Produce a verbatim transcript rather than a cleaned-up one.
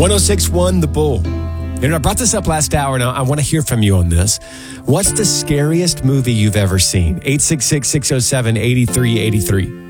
oh six point one The Bull. And I brought this up last hour, and I want to hear from you on this. What's the scariest movie you've ever seen? eight six six, six oh seven, eight three eight three.